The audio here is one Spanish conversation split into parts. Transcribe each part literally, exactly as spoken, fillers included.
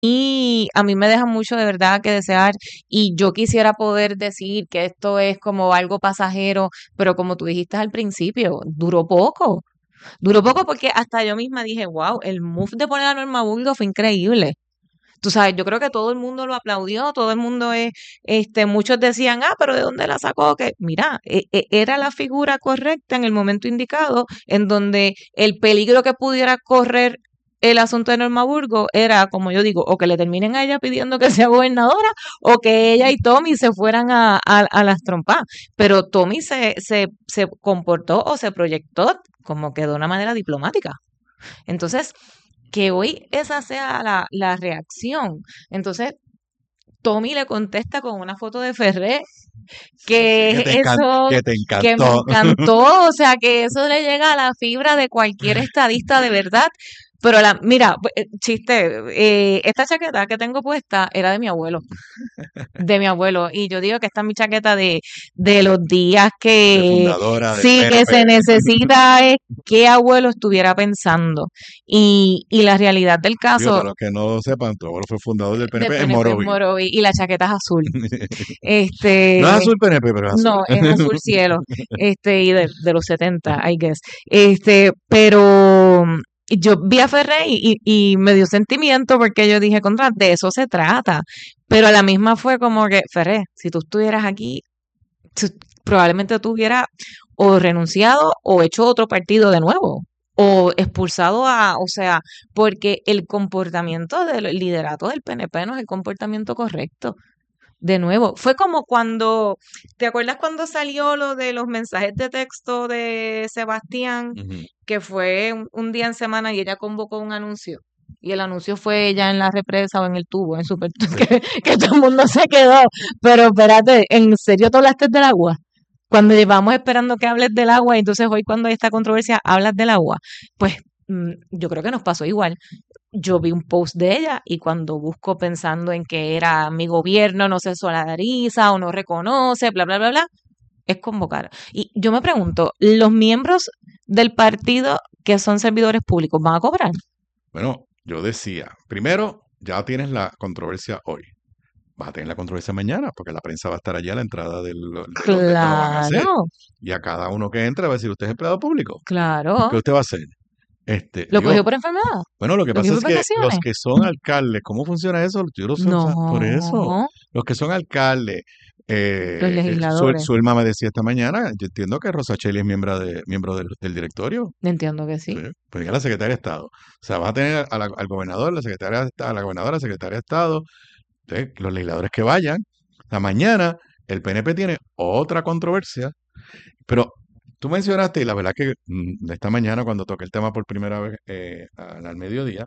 Y a mí me deja mucho de verdad que desear y yo quisiera poder decir que esto es como algo pasajero, pero como tú dijiste al principio, duró poco. Duró poco porque hasta yo misma dije, wow, el move de poner a Norma Burgo fue increíble. Tú sabes, yo creo que todo el mundo lo aplaudió, todo el mundo es, este, muchos decían, ah, pero ¿de dónde la sacó? Que mira, e- e- era la figura correcta en el momento indicado, en donde el peligro que pudiera correr el asunto de Norma Burgo era, como yo digo, o que le terminen a ella pidiendo que sea gobernadora, o que ella y Tommy se fueran a, a, a las trompas. Pero Tommy se, se, se comportó o se proyectó como que de una manera diplomática. Entonces, que hoy esa sea la, la reacción. Entonces, Tommy le contesta con una foto de Ferré, Que que te, encan eso, que te que me encantó. encantó, o sea, que eso le llega a la fibra de cualquier estadista de verdad. Pero la, mira, eh, chiste, eh, esta chaqueta que tengo puesta era de mi abuelo, de mi abuelo. Y yo digo que esta es mi chaqueta de, de los días De que fundadora del sí que P N P. se necesita es qué abuelo estuviera pensando. Y, y la realidad del Digo, caso para los que no lo sepan, tu abuelo fue fundador del de P N P en P N P en Morovi. Morovi y la chaqueta es azul. No es Este, azul P N P, pero es azul. no, es azul cielo. Este, y de, de los setenta, I guess. Este, pero mm, yo vi a Ferrey y, y me dio sentimiento porque yo dije, contra, de eso se trata. Pero a la misma fue como que, Ferrey, si tú estuvieras aquí, tú- probablemente tú hubieras o renunciado o hecho otro partido de nuevo. O expulsado a, o sea, porque el comportamiento del liderato del P N P no es el comportamiento correcto. De nuevo, fue como cuando, ¿te acuerdas cuando salió lo de los mensajes de texto de Sebastián? Ujú. Que fue un, un día en semana y ella convocó un anuncio. Y el anuncio fue ella en la represa o en el tubo, en Super Sí. que, que todo el mundo se quedó. Pero espérate, ¿en serio tú hablaste del agua? Cuando llevamos esperando que hables del agua, y entonces hoy cuando hay esta controversia hablas del agua. Pues mm, yo creo que nos pasó igual. Yo vi un post de ella y cuando busco pensando en que era mi gobierno, no se solidariza o no reconoce, bla, bla, bla, bla, es convocar. Y yo me pregunto, ¿los miembros del partido que son servidores públicos van a cobrar? Bueno, yo decía, primero, ya tienes la controversia hoy. Vas a tener la controversia mañana, porque la prensa va a estar allí a la entrada del, de donde te lo van a hacer. Claro, Y a cada uno que entre va a decir, ¿usted es empleado público? ¿Qué claro. usted va a hacer? Este, ¿Lo cogió digo, por enfermedad? bueno, lo que ¿Lo pasa cogió es por que los vacaciones? que son alcaldes, ¿cómo funciona eso? Yo no sé, o sea, por eso, No, los que son alcaldes, los eh, eh, su, legisladores. su hermana me decía esta mañana, yo entiendo que Rosa Cheli es miembro, de, miembro del, del directorio, Entiendo que sí, sí. pues ya la secretaria de Estado. O sea, va a tener a la- al gobernador, la secretaria de Estado, a la gobernadora, la secretaria de Estado, entonces, los legisladores que vayan. La mañana, el P N P tiene otra controversia, pero tú mencionaste, y la verdad que mm, esta mañana cuando toqué el tema por primera vez eh, al, al mediodía,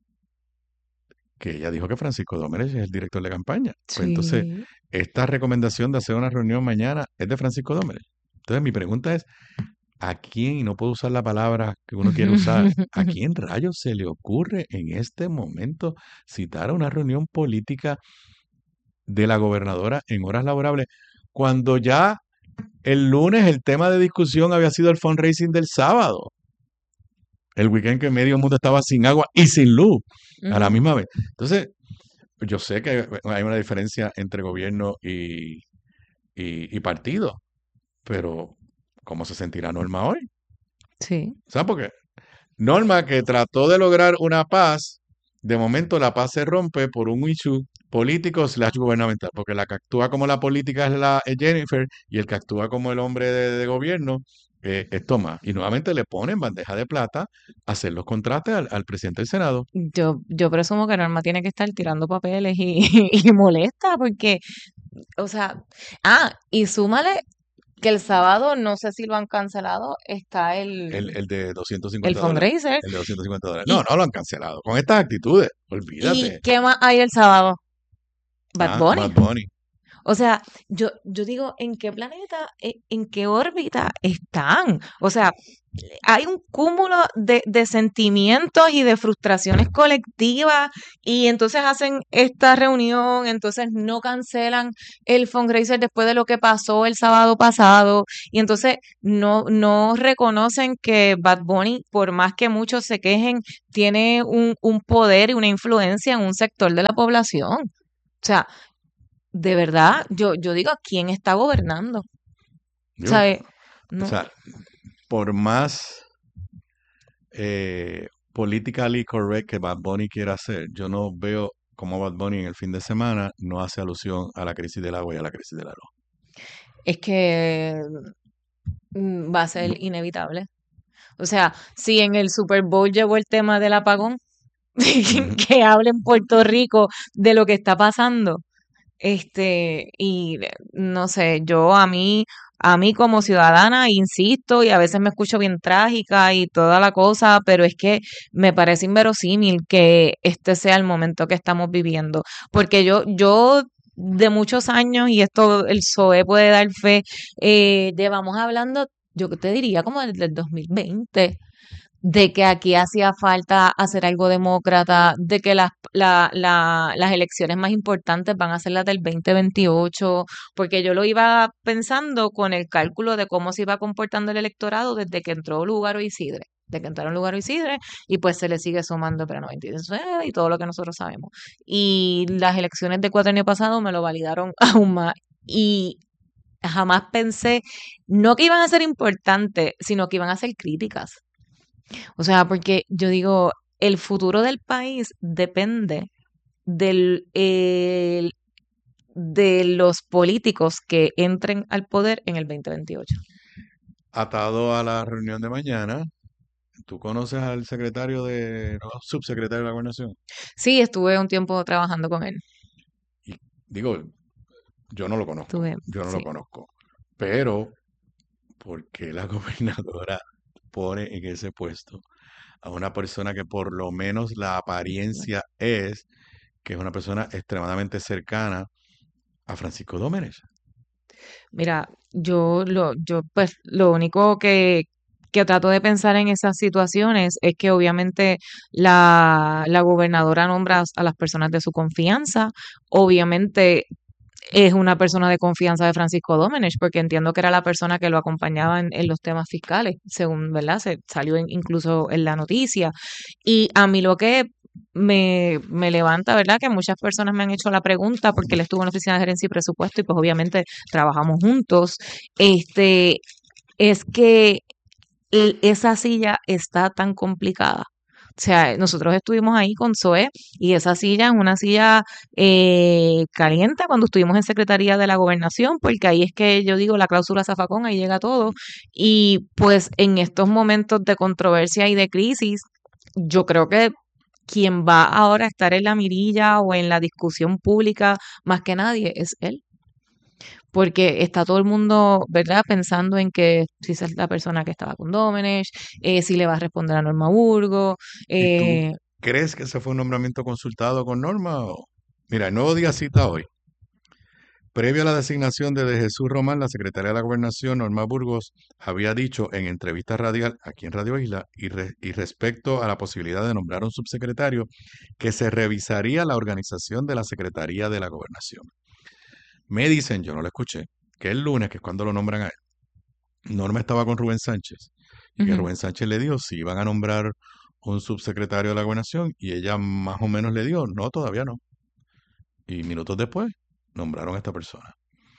que ella dijo que Francisco Dómenes es el director de campaña. Pues entonces, Sí. esta recomendación de hacer una reunión mañana es de Francisco Dómenes. Entonces, mi pregunta es, ¿a quién, y no puedo usar la palabra que uno quiere usar, a quién rayos se le ocurre en este momento citar a una reunión política de la gobernadora en horas laborables, cuando ya el lunes el tema de discusión había sido el fundraising del sábado, el weekend que medio mundo estaba sin agua y sin luz a la Ujú. misma vez? Entonces, yo sé que hay una diferencia entre gobierno y, y, y partido, pero ¿cómo se sentirá Norma hoy? Sí. ¿Sabes por qué? Norma, que trató de lograr una paz, de momento la paz se rompe por un issue político slash gubernamental, porque la que actúa como la política es, la, es Jennifer y el que actúa como el hombre de, de gobierno eh, es Tomás. Y nuevamente le ponen bandeja de plata a hacer los contratos al, al presidente del Senado. Yo, yo presumo que Norma tiene que estar tirando papeles y, y molesta porque, o sea, ah, y súmale que el sábado, no sé si lo han cancelado, está El, el, el de doscientos el cincuenta dólares. fundraiser. El de doscientos cincuenta dólares. No, ¿Y, no lo han cancelado. Con estas actitudes, y olvídate. qué más hay el sábado? Bad Ah, Bunny. Bad Bunny. O sea, yo, yo digo, ¿en qué planeta, e- en qué órbita están? O sea, hay un cúmulo de, de sentimientos y de frustraciones colectivas y entonces hacen esta reunión, entonces no cancelan el fundraiser después de lo que pasó el sábado pasado y entonces no, no reconocen que Bad Bunny, por más que muchos se quejen, tiene un, un poder y una influencia en un sector de la población. O sea, de verdad, yo, yo digo, ¿quién está gobernando? Yo, ¿Sabe? o No, sea, por más eh, politically correct que Bad Bunny quiera hacer, yo no veo cómo Bad Bunny en el fin de semana no hace alusión a la crisis del agua y a la crisis del arroz. es que mm, va a ser inevitable. O sea, si en el Super Bowl llegó el tema del apagón, Ujú. que hable en Puerto Rico de lo que está pasando. Este, y eh, no sé, yo a mí, a mí como ciudadana, insisto, y a veces me escucho bien trágica y toda la cosa, pero es que me parece inverosímil que este sea el momento que estamos viviendo. Porque yo, yo de muchos años, y esto el P S O E puede dar fe, eh, llevamos hablando, yo te diría como desde el dos mil veinte de que aquí hacía falta hacer algo demócrata, de que las, la, la- las elecciones más importantes van a ser las del veinte veintiocho, porque yo lo iba pensando con el cálculo de cómo se iba comportando el electorado desde que entró Lugaro y Sidre, de que entraron Lugaro y Sidre, y pues se le sigue sumando para noventa y nueve y todo lo que nosotros sabemos. Y las elecciones de cuatro años pasados me lo validaron aún más. Y jamás pensé, no que iban a ser importantes, sino que iban a ser críticas. O sea, porque yo digo, el futuro del país depende del, el- de los políticos que entren al poder en el veinte veintiocho. Atado a la reunión de mañana, ¿tú conoces al secretario de, no, subsecretario de la gobernación? Sí, estuve un tiempo trabajando con él. Y digo, yo no lo conozco, Estuve, yo no lo sí. conozco, pero ¿por qué la gobernadora pone en ese puesto a una persona que por lo menos la apariencia es que es una persona extremadamente cercana a Francisco Dómenes? Mira, yo lo, yo pues lo único que, que trato de pensar en esas situaciones es que obviamente la, la gobernadora nombra a las personas de su confianza. Obviamente es una persona de confianza de Francisco Domenech, porque entiendo que era la persona que lo acompañaba en, en los temas fiscales, según, ¿verdad? Se salió en- incluso en la noticia. Y a mí lo que me, me levanta, ¿verdad? Que muchas personas me han hecho la pregunta, porque él estuvo en la oficina de gerencia y presupuesto y pues obviamente trabajamos juntos, este, es que el- esa silla está tan complicada. O sea, nosotros estuvimos ahí con Zoe y esa silla es una silla eh, caliente cuando estuvimos en Secretaría de la Gobernación, porque ahí es que yo digo la cláusula zafacón, ahí llega todo. Y pues en estos momentos de controversia y de crisis, yo creo que quien va ahora a estar en la mirilla o en la discusión pública más que nadie es él, porque está todo el mundo, ¿verdad?, pensando en que si esa es la persona que estaba con Domenech, eh, si le va a responder a Norma Burgo. ¿Y tú eh, crees que ese fue un nombramiento consultado con Norma? o- Mira, el nuevo día cita hoy. Previo a la designación de, de Jesús Román, la secretaria de la Gobernación, Norma Burgos, había dicho en entrevista radial aquí en Radio Isla y, re- y respecto a la posibilidad de nombrar un subsecretario que se revisaría la organización de la Secretaría de la Gobernación. Me dicen, yo no lo escuché, que el lunes, que es cuando lo nombran a él, Norma estaba con Rubén Sánchez y que ujú. Rubén Sánchez le dijo si iban a nombrar un subsecretario de la Gobernación y ella más o menos le dijo, no, todavía no. Y minutos después nombraron a esta persona.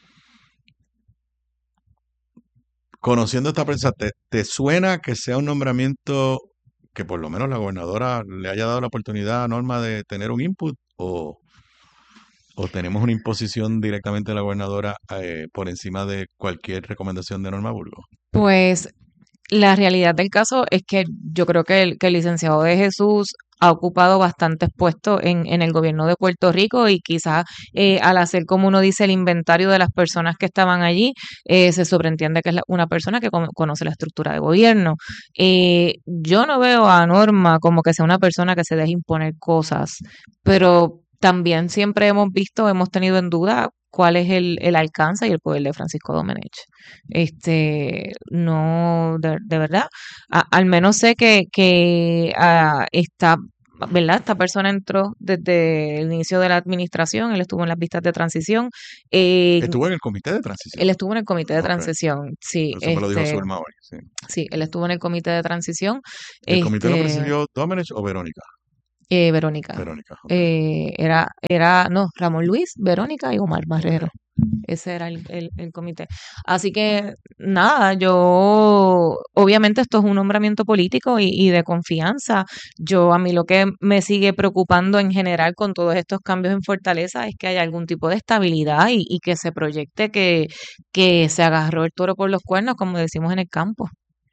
Conociendo a esta persona, ¿te, te suena que sea un nombramiento que por lo menos la gobernadora le haya dado la oportunidad a Norma de tener un input? ¿O, o tenemos una imposición directamente de la gobernadora eh, por encima de cualquier recomendación de Norma Burgos? Pues la realidad del caso es que yo creo que el, que el licenciado de Jesús ha ocupado bastantes puestos en, en el gobierno de Puerto Rico y quizás eh, al hacer, como uno dice, el inventario de las personas que estaban allí, eh, se sobreentiende que es la- una persona que con- conoce la estructura de gobierno. Eh, yo no veo a Norma como que sea una persona que se deje imponer cosas, pero también siempre hemos visto, hemos tenido en duda. cuál es el, el alcance y el poder de Francisco Domenech. Este, no, de, de verdad, a- al menos sé que, que ah, está, ¿verdad? Esta persona entró desde el inicio de la administración, él estuvo en las vistas de transición, eh, Estuvo en el comité de transición. él estuvo en el comité de Ok. transición, sí, Eso me lo dijo este, Zulma hoy. Sí. sí, él estuvo en el comité de transición, ¿El comité lo este, presidió Domenech o Verónica? eh, Verónica, Verónica, ok. eh, era, era, no, Ramón Luis, Verónica y Omar Marrero. Ok. Ese era el, el, el comité. Así que, nada, yo, obviamente esto es un nombramiento político y, y de confianza. Yo, a mí lo que me sigue preocupando en general con todos estos cambios en Fortaleza es que haya algún tipo de estabilidad y, y que se proyecte que, que se agarró el toro por los cuernos, como decimos en el campo.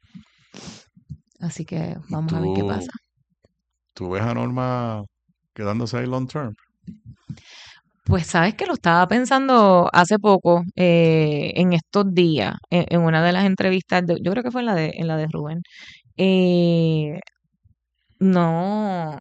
Así que vamos a ver qué ¿Tú, pasa. tú ves a Norma quedándose ahí long term? Pues sabes que lo estaba pensando hace poco, eh, en estos días, en, en una de las entrevistas, de- yo creo que fue en la de, en la de Rubén. Eh, no,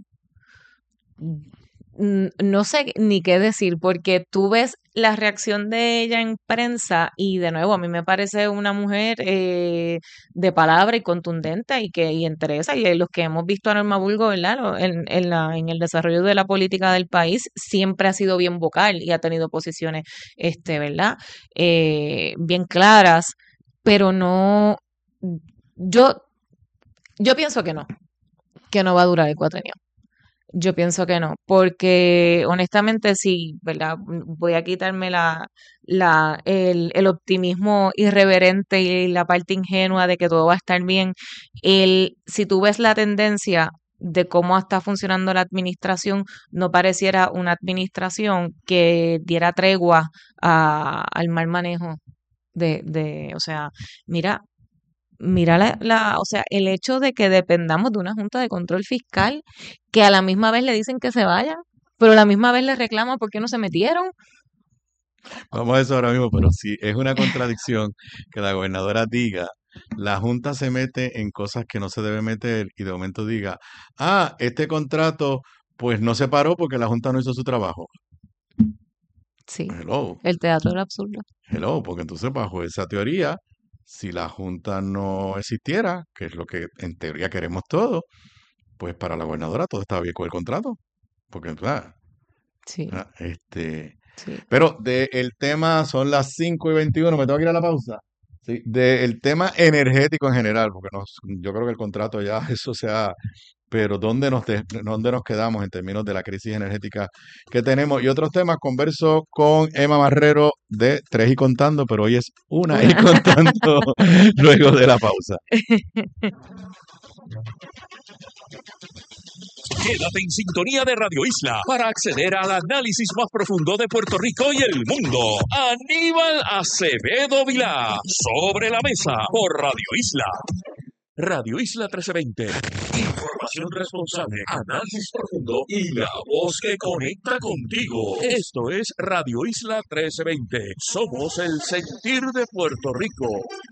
n- no sé ni qué decir, porque tú ves la reacción de ella en prensa y de nuevo a mí me parece una mujer eh, de palabra y contundente y que y interesa y los que hemos visto a Norma Burgos, ¿verdad? Lo- En, en la, en el desarrollo de la política del país siempre ha sido bien vocal y ha tenido posiciones, este, ¿verdad? Eh, bien claras, pero no, yo, yo pienso que no, que no va a durar el cuatrenio. Yo pienso que no, porque honestamente sí, ¿verdad? Voy a quitarme la, la, el, el optimismo irreverente y la parte ingenua de que todo va a estar bien. El, si tú ves la tendencia de cómo está funcionando la administración, no pareciera una administración que diera tregua a, al mal manejo de, de, o sea, mira, Mira la, la, o sea, el hecho de que dependamos de una Junta de Control Fiscal que a la misma vez le dicen que se vayan, pero a la misma vez le reclaman por qué no se metieron. Vamos a eso ahora mismo, pero sí, es una contradicción que la gobernadora diga, la Junta se mete en cosas que no se debe meter y de momento diga, ah, este contrato pues no se paró porque la Junta no hizo su trabajo. Sí, Hello, el teatro del absurdo. hello, porque entonces bajo esa teoría, si la Junta no existiera, que es lo que en teoría queremos todos, pues para la gobernadora todo estaba bien con el contrato, porque ah, Sí, ah, este, sí. pero del tema son las cinco y veintiuno, me tengo que ir a la pausa. Sí, del tema energético en general, porque nos, yo creo que el contrato ya eso se ha, pero ¿dónde nos, de- dónde nos quedamos en términos de la crisis energética que tenemos? Y otros temas, converso con Emma Marrero de Tres y Contando, pero hoy es Una y Una. Contando luego de la pausa. Quédate en sintonía de Radio Isla para acceder al análisis más profundo de Puerto Rico y el mundo. Aníbal Acevedo Vilá, Sobre la Mesa, por Radio Isla. Radio Isla trece veinte. Información responsable, análisis profundo y la voz que conecta contigo. Esto es Radio Isla trece veinte. Somos el sentir de Puerto Rico.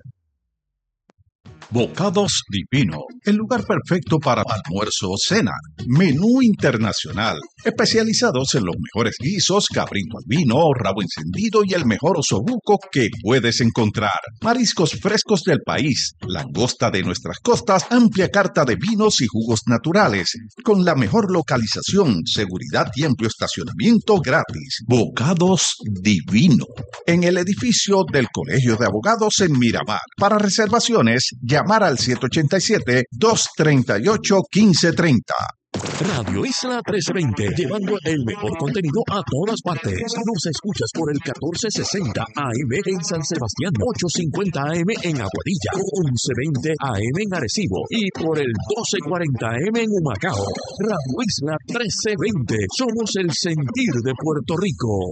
Bocados Divino, el lugar perfecto para almuerzo o cena. Menú internacional, especializados en los mejores guisos, cabrito al vino, rabo encendido y el mejor osobuco que puedes encontrar. Mariscos frescos del país, langosta de nuestras costas, amplia carta de vinos y jugos naturales, con la mejor localización, seguridad y amplio estacionamiento gratis. Bocados Divino, en el edificio del Colegio de Abogados en Miramar. Para reservaciones, llamar al siete ocho siete, dos tres ocho, uno cinco tres cero. Radio Isla trece veinte, llevando el mejor contenido a todas partes. Nos escuchas por el catorce sesenta A M en San Sebastián, ochocientos cincuenta A M en Aguadilla, once veinte A M en Arecibo y por el doce cuarenta A M en Humacao. Radio Isla trece veinte, somos el sentir de Puerto Rico.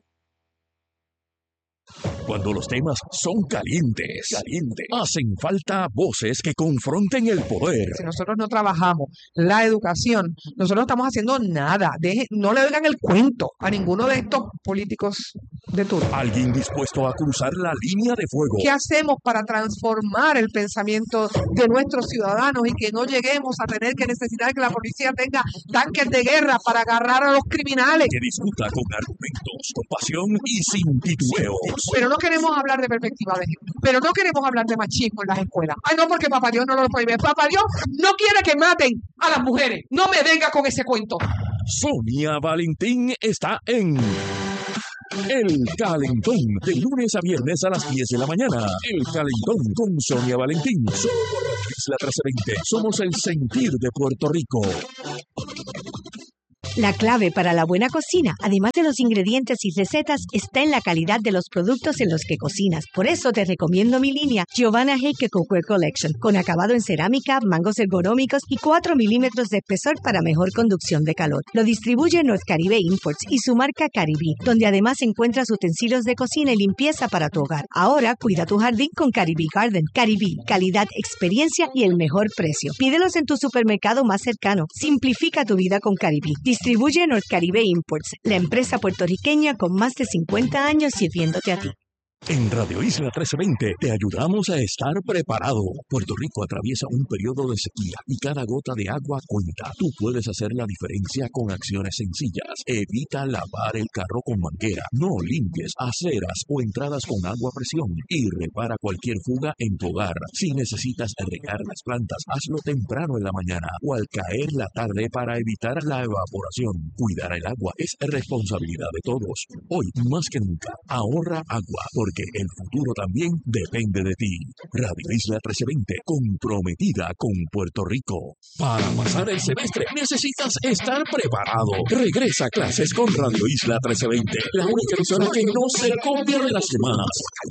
Cuando los temas son calientes, calientes, hacen falta voces que confronten el poder. Si nosotros no trabajamos la educación, nosotros no estamos haciendo nada. Deje, no le oigan el cuento a ninguno de estos políticos de turno. Alguien dispuesto a cruzar la línea de fuego. ¿Qué hacemos para transformar el pensamiento de nuestros ciudadanos y que no lleguemos a tener que necesitar que la policía tenga tanques de guerra para agarrar a los criminales? Que discuta con argumentos, con pasión y sin titubeos. Pero no queremos hablar de perspectiva de género, pero no queremos hablar de machismo en las escuelas. Ay, no, porque Papá Dios no lo prohíbe. Papá Dios no quiere que maten a las mujeres. No me venga con ese cuento. Sonia Valentín está en El Calentón, de lunes a viernes a las diez de la mañana. El Calentón con Sonia Valentín. Solo por Radio Isla trece veinte. Somos el sentir de Puerto Rico. La clave para la buena cocina, además de los ingredientes y recetas, está en la calidad de los productos en los que cocinas. Por eso te recomiendo mi línea Giovanna Heike Cookware Collection, con acabado en cerámica, mangos ergonómicos y cuatro milímetros de espesor para mejor conducción de calor. Lo distribuye North Caribe Imports y su marca Caribí, donde además encuentras utensilios de cocina y limpieza para tu hogar. Ahora cuida tu jardín con Caribí Garden. Caribí, calidad, experiencia y el mejor precio. Pídelos en tu supermercado más cercano. Simplifica tu vida con Caribí. Distribuye North Caribe Imports, la empresa puertorriqueña con más de cincuenta años sirviéndote a ti. En Radio Isla trece veinte te ayudamos a estar preparado. Puerto Rico atraviesa un periodo de sequía y cada gota de agua cuenta. Tú puedes hacer la diferencia con acciones sencillas. Evita lavar el carro con manguera. No limpies aceras o entradas con agua a presión. Y repara cualquier fuga en tu hogar. Si necesitas regar las plantas, hazlo temprano en la mañana o al caer la tarde para evitar la evaporación. Cuidar el agua es responsabilidad de todos. Hoy, más que nunca, ahorra agua, porque que el futuro también depende de ti. Radio Isla trece veinte, comprometida con Puerto Rico. Para pasar el semestre necesitas estar preparado. Regresa a clases con Radio Isla trece veinte, la única emisora que no se copia de las semanas.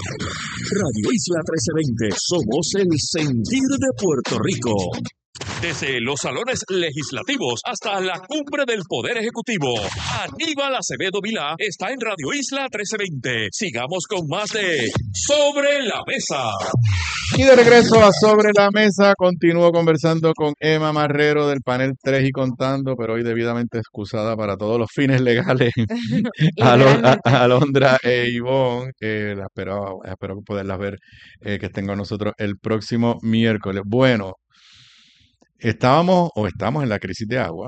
Radio Isla trece veinte, somos el sentir de Puerto Rico. Desde los salones legislativos hasta la cumbre del Poder Ejecutivo, Aníbal Acevedo Vilá está en Radio Isla trece veinte. Sigamos con más de Sobre la Mesa. Y de regreso a Sobre la Mesa, continúo conversando con Emma Marrero del panel tres y contando, pero hoy debidamente excusada para todos los fines legales. Alon- a- a- Alondra e Ivonne, eh, la espero, espero poderlas ver, eh, que estén con nosotros el próximo miércoles. Bueno, estábamos o estamos en la crisis de agua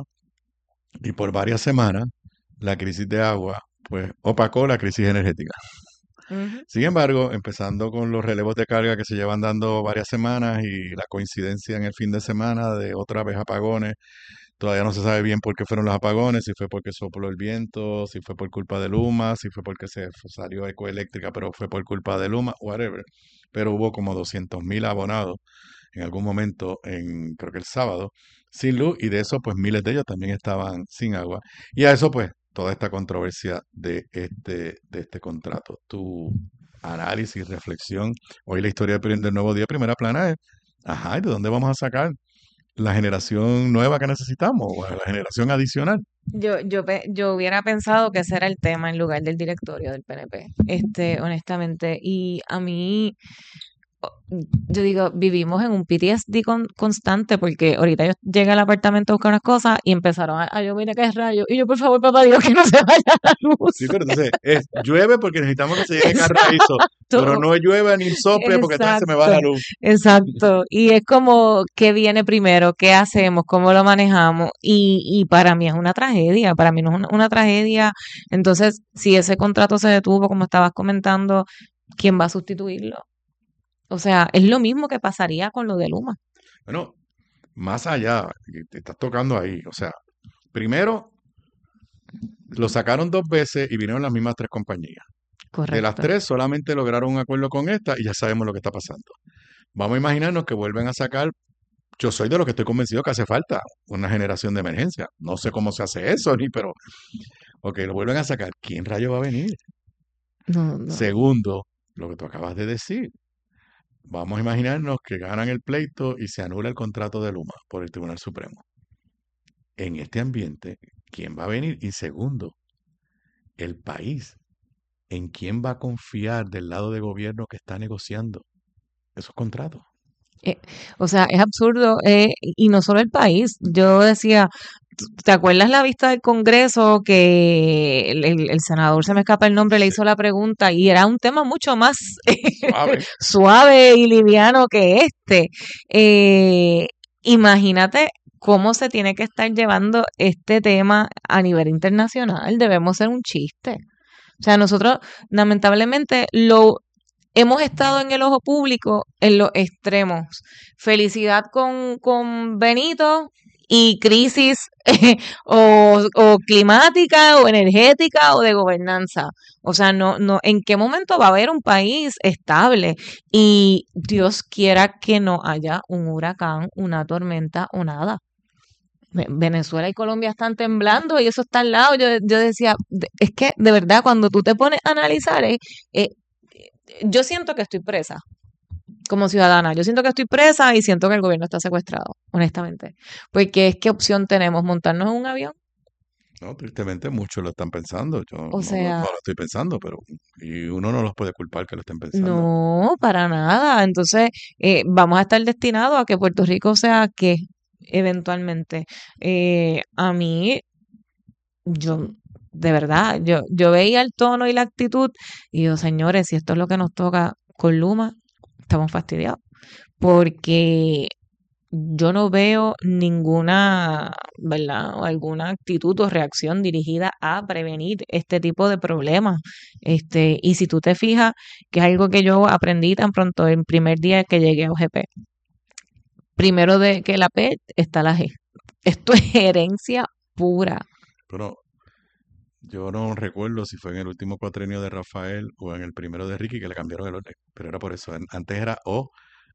y por varias semanas la crisis de agua pues opacó la crisis energética. Ujú. Sin embargo, empezando con los relevos de carga que se llevan dando varias semanas y la coincidencia en el fin de semana de otra vez apagones, todavía no se sabe bien por qué fueron los apagones, si fue porque sopló el viento, si fue por culpa de Luma, si fue porque se f- salió Ecoeléctrica, pero fue por culpa de Luma, whatever. Pero hubo como doscientos mil abonados en algún momento, en creo que el sábado, sin luz, y de eso pues miles de ellos también estaban sin agua. Y a eso pues toda esta controversia de este, de este contrato. Tu análisis, reflexión, hoy la historia del del Nuevo Día Primera Plana es, ajá, ¿y de dónde vamos a sacar la generación nueva que necesitamos o la generación adicional? Yo, yo, pe- yo hubiera pensado que ese era el tema en lugar del directorio del P N P, este, honestamente. Y a mí, o- yo digo, vivimos en un P T S D con- constante porque ahorita yo llegué al apartamento a buscar unas cosas y empezaron a, a llover, que es rayo. Y yo, por favor, papá Dios, que no se vaya la luz. Sí, pero entonces es, llueve porque necesitamos que se llegue carraízo, pero Exacto, no llueve ni sople porque entonces se me va la exacto, luz. exacto. Y es como, ¿qué viene primero? ¿Qué hacemos? ¿Cómo lo manejamos? Y, y para mí es una tragedia, para mí no es una, una tragedia. Entonces, si ese contrato se detuvo, como estabas comentando, ¿quién va a sustituirlo? O sea, es lo mismo que pasaría con lo de Luma. Bueno, más allá, que te estás tocando ahí, o sea, primero lo sacaron dos veces y vinieron las mismas tres compañías. De las Correcto. tres solamente lograron un acuerdo con esta y ya sabemos lo que está pasando. Vamos a imaginarnos que vuelven a sacar, yo soy de los que estoy convencido que hace falta una generación de emergencia. No sé cómo se hace eso, ni pero, ok, lo vuelven a sacar. ¿Quién rayo va a venir? No, no. Segundo, lo que tú acabas de decir. Vamos a imaginarnos que ganan el pleito y se anula el contrato de Luma por el Tribunal Supremo. En este ambiente, ¿quién va a venir? Y segundo, el país, ¿en quién va a confiar del lado de gobierno que está negociando esos contratos? Eh, o sea, es absurdo, eh, y no solo el país. Yo decía, ¿te acuerdas la vista del Congreso que el, el- el senador, se me escapa el nombre, le hizo la pregunta y era un tema mucho más Suave. suave y liviano que este? Eh, imagínate cómo se tiene que estar llevando este tema a nivel internacional. Debemos ser un chiste. O sea, nosotros lamentablemente lo hemos estado en el ojo público en los extremos. Felicidad con, con Benito y crisis o, o climática o energética o de gobernanza. O sea, no, no, ¿en qué momento va a haber un país estable? Y Dios quiera que no haya un huracán, una tormenta o nada. Ve- Venezuela y Colombia están temblando y eso está al lado. Yo, yo decía, de- es que de verdad cuando tú te pones a analizar, eh, eh, yo siento que estoy presa como ciudadana. Yo siento que estoy presa y siento que el gobierno está secuestrado, honestamente. Porque es qué opción tenemos, montarnos en un avión. No, tristemente muchos lo están pensando. Yo O no, lo- no sea, lo estoy pensando, pero y uno no los puede culpar que lo estén pensando. no, para nada. Entonces, eh, vamos a estar destinados a que Puerto Rico sea que eventualmente. Eh, a mí, yo, de verdad, yo, yo veía el tono y la actitud y yo, señores, si esto es lo que nos toca con Luma, estamos fastidiados. Porque yo no veo ninguna, ¿verdad? O alguna actitud o reacción dirigida a prevenir este tipo de problemas. Este, y si tú te fijas, que es algo que yo aprendí tan pronto el primer día que llegué a O G P. Primero de que la P está la G. Esto es gerencia pura. Pero yo no recuerdo si fue en el último cuatrenio de Rafael o en el primero de Ricky que le cambiaron el orden. Pero era por eso. En- Antes era O,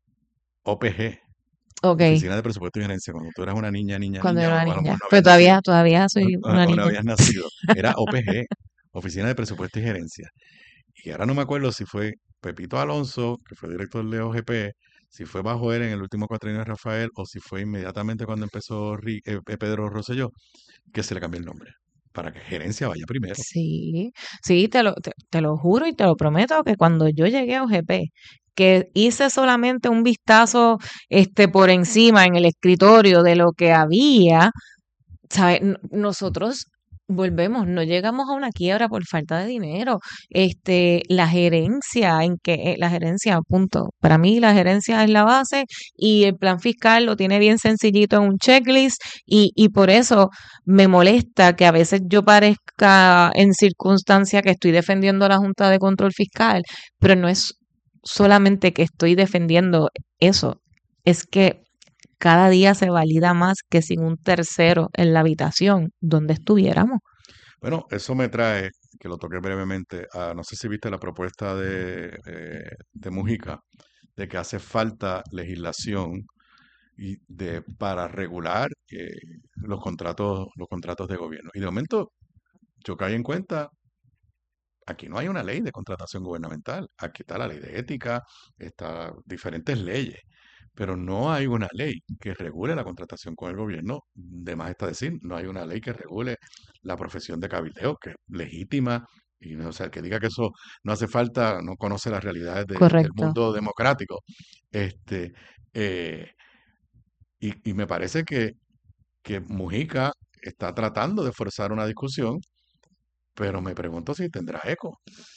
OPG, Ok, Oficina de Presupuesto y Gerencia. Cuando tú eras una niña, niña, cuando niña, era o una a lo niña. mejor no Pero habías nacido, todavía, todavía soy o, una o no niña. habías nacido, era O P G, Oficina de Presupuesto y Gerencia. Y ahora no me acuerdo si fue Pepito Alonso, que fue director de O G P, si fue bajo él en el último cuatrenio de Rafael, o si fue inmediatamente cuando empezó Ri- eh, eh, Pedro Rosselló, que se le cambió el nombre, para que gerencia vaya primero. Sí, sí, te lo, te, te lo juro y te lo prometo que cuando yo llegué a O G P, que hice solamente un vistazo este por encima en el escritorio de lo que había, ¿sabes? N- Nosotros volvemos, no llegamos a una quiebra por falta de dinero. Este, la gerencia, en que eh, la gerencia, punto. Para mí la gerencia es la base y el plan fiscal lo tiene bien sencillito en un checklist y, y por eso me molesta que a veces yo parezca en circunstancia que estoy defendiendo a la Junta de Control Fiscal, pero no es solamente que estoy defendiendo eso, es que cada día se valida más que sin un tercero en la habitación donde estuviéramos. Bueno, eso me trae, que lo toqué brevemente, a, no sé si viste la propuesta de, eh, de Mujica, de que hace falta legislación y de, para regular eh, los contratos, los contratos de gobierno. Y de momento yo caí en cuenta, aquí no hay una ley de contratación gubernamental. Aquí está la ley de ética, está diferentes leyes, pero no hay una ley que regule la contratación con el gobierno. De más está decir, no hay una ley que regule la profesión de cabildeo, que es legítima. Y no, o sea, el que diga que eso no hace falta, no conoce las realidades de- del Correcto. mundo democrático. Este, eh, y, y me parece que, que Mujica está tratando de forzar una discusión, pero me pregunto si tendrá eco.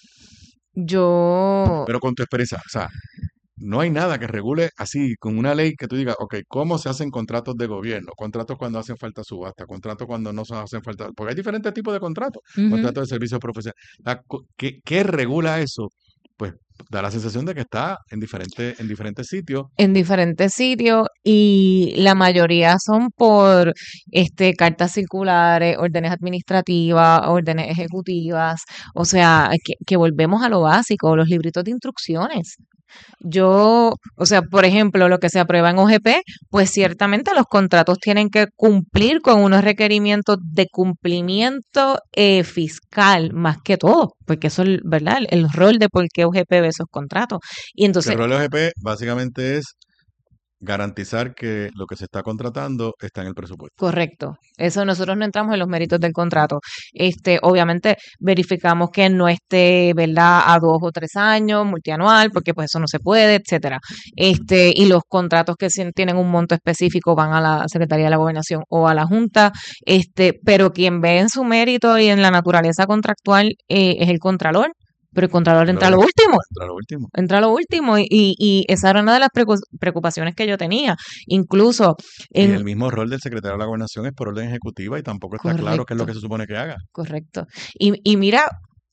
Yo, Pero con tu experiencia, o sea, no hay nada que regule así, con una ley que tú digas, ok, ¿cómo se hacen contratos de gobierno? Contratos cuando hacen falta subasta, contratos cuando no se hacen falta, porque hay diferentes tipos de contratos, ujú, contratos de servicios profesionales. La co- ¿Qué, qué regula eso? Pues da la sensación de que está en diferentes, en diferentes sitios. en diferentes sitios y la mayoría son por este cartas circulares, órdenes administrativas, órdenes ejecutivas, o sea, que, que volvemos a lo básico, los libritos de instrucciones. Yo, o sea, por ejemplo, lo que se aprueba en O G P, pues ciertamente los contratos tienen que cumplir con unos requerimientos de cumplimiento eh, fiscal, más que todo, porque eso es, ¿verdad? El, el rol de por qué O G P ve esos contratos. Y Que entonces, el rol de O G P básicamente es garantizar que lo que se está contratando está en el presupuesto. Correcto. Eso nosotros no entramos en los méritos del contrato. Este, obviamente verificamos que no esté, ¿verdad?, a dos o tres años, multianual, porque pues eso no se puede, etcétera. Este, y los contratos que sí tienen un monto específico van a la Secretaría de la Gobernación o a la Junta, este, pero quien ve en su mérito y en la naturaleza contractual eh, es el Contralor. Pero el Contralor entra a lo Claro, último. entra lo último. Entra a lo último y, y, y esa era una de las precu- preocupaciones que yo tenía. Incluso Y en... el mismo rol del secretario de la Gobernación es por orden ejecutiva y tampoco está claro qué es lo Correcto, que se supone que haga. correcto. Y, y mira,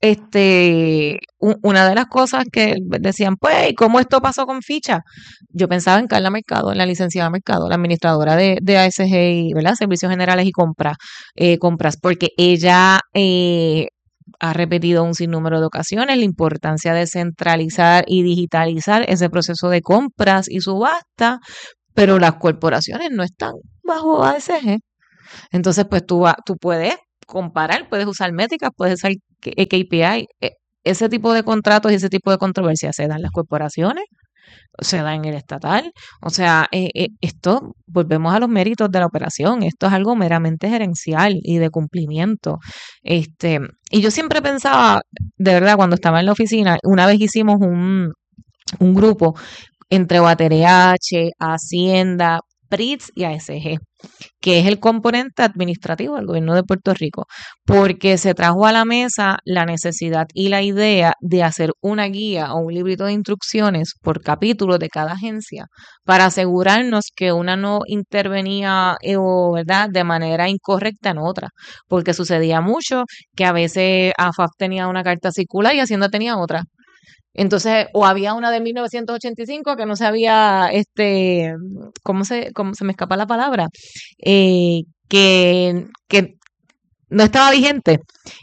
este, u- una de las cosas que decían, pues, ¿y cómo esto pasó con ficha? Yo pensaba en Carla Mercado, en la licenciada Mercado, la administradora de, de A S G, y, ¿verdad? Servicios Generales y Compras, eh, compras, porque ella eh, ha repetido un sinnúmero de ocasiones la importancia de centralizar y digitalizar ese proceso de compras y subasta, pero las corporaciones no están bajo A S G. Entonces, pues tú, va- tú puedes comparar, puedes usar métricas, puedes usar K- K P I. E- Ese tipo de contratos y ese tipo de controversias se dan en las corporaciones, se da en el estatal. O sea, eh, eh, esto, volvemos a los méritos de la operación. Esto es algo meramente gerencial y de cumplimiento. Este, y yo siempre pensaba, de verdad, cuando estaba en la oficina, una vez hicimos un, un grupo entre Batereache, Hacienda, P R I T S y A S G, que es el componente administrativo del gobierno de Puerto Rico, porque se trajo a la mesa la necesidad y la idea de hacer una guía o un librito de instrucciones por capítulo de cada agencia para asegurarnos que una no intervenía eh, o, ¿verdad?, de manera incorrecta en otra, porque sucedía mucho que a veces A F A P tenía una carta circular y Hacienda tenía otra. Entonces, o había una de mil novecientos ochenta y cinco que no se había, este, ¿cómo se, cómo se me escapa la palabra? Eh, que, que no estaba vigente.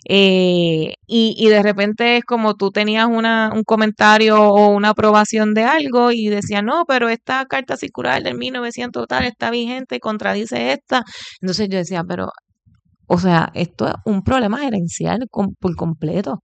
Eh, y, y de repente es como tú tenías una, un comentario o una aprobación de algo y decías, no, pero esta carta circular del mil novecientos tal está vigente, contradice esta. Entonces yo decía, pero, o sea, esto es un problema gerencial com- por completo.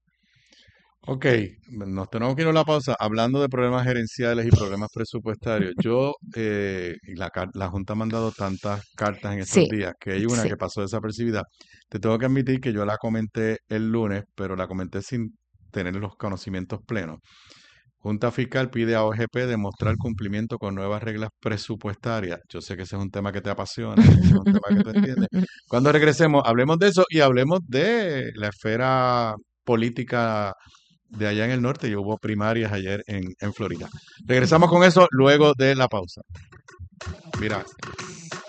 Ok, nos tenemos que ir a la pausa. Hablando de problemas gerenciales y problemas presupuestarios, yo eh, y la, car- la Junta me han dado tantas cartas en estos Sí, días que hay una sí. que pasó desapercibida. Te tengo que admitir que yo la comenté el lunes, pero la comenté sin tener los conocimientos plenos. Junta Fiscal pide a O G P demostrar cumplimiento con nuevas reglas presupuestarias. Yo sé que ese es un tema que te apasiona, ese es un tema que tú entiendes. Cuando regresemos, hablemos de eso y hablemos de la esfera política de allá en el norte. Y hubo primarias ayer en, en Florida. Regresamos con eso luego de la pausa. Mira,